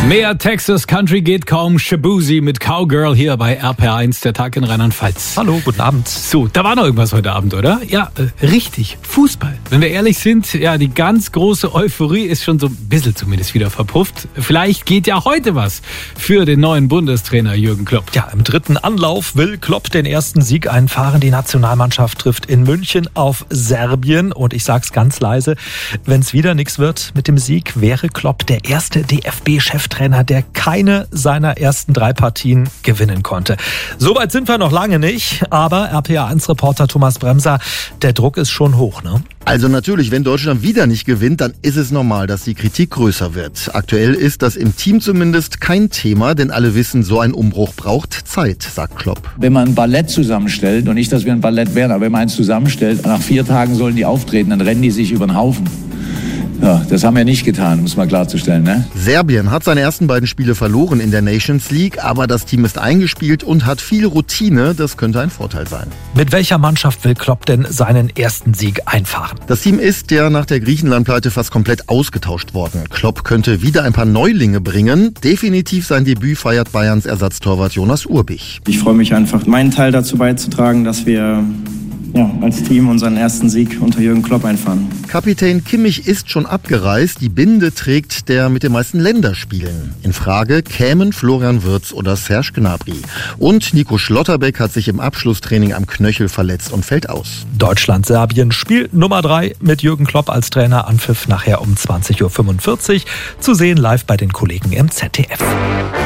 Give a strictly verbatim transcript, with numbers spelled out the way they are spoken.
Mehr Texas Country geht kaum. Shaboozey mit Cowgirl hier bei R P R eins, der Tag in Rheinland-Pfalz. Hallo, guten Abend. So, da war noch irgendwas heute Abend, oder? Ja, äh, richtig, Fußball. Wenn wir ehrlich sind, ja, die ganz große Euphorie ist schon so ein bisschen zumindest wieder verpufft. Vielleicht geht ja heute was für den neuen Bundestrainer Jürgen Klopp. Ja, im dritten Anlauf will Klopp den ersten Sieg einfahren. Die Nationalmannschaft trifft in München auf Serbien. Und ich sag's ganz leise, wenn es wieder nichts wird mit dem Sieg, wäre Klopp der erste D F B-Cheftrainer, der keine seiner ersten drei Partien gewinnen konnte. Soweit sind wir noch lange nicht, aber R P R eins Reporter Thomas Bremser, der Druck ist schon hoch, ne? Also natürlich, wenn Deutschland wieder nicht gewinnt, dann ist es normal, dass die Kritik größer wird. Aktuell ist das im Team zumindest kein Thema, denn alle wissen, so ein Umbruch braucht Zeit, sagt Klopp. Wenn man ein Ballett zusammenstellt, und nicht, dass wir ein Ballett wären, aber wenn man eins zusammenstellt, nach vier Tagen sollen die auftreten, dann rennen die sich über den Haufen. Ja, das haben wir nicht getan, um es mal klarzustellen, ne? Serbien hat seine ersten beiden Spiele verloren in der Nations League, aber das Team ist eingespielt und hat viel Routine. Das könnte ein Vorteil sein. Mit welcher Mannschaft will Klopp denn seinen ersten Sieg einfahren? Das Team ist ja nach der Griechenland-Pleite fast komplett ausgetauscht worden. Klopp könnte wieder ein paar Neulinge bringen. Definitiv sein Debüt feiert Bayerns Ersatztorwart Jonas Urbich. Ich freue mich einfach, meinen Teil dazu beizutragen, dass wir ja, als Team unseren ersten Sieg unter Jürgen Klopp einfahren. Kapitän Kimmich ist schon abgereist. Die Binde trägt der mit den meisten Länderspielen. In Frage kämen Florian Wirtz oder Serge Gnabry. Und Nico Schlotterbeck hat sich im Abschlusstraining am Knöchel verletzt und fällt aus. Deutschland-Serbien, Spiel Nummer drei mit Jürgen Klopp als Trainer. Anpfiff nachher um zwanzig Uhr fünfundvierzig. Zu sehen live bei den Kollegen im Z D F.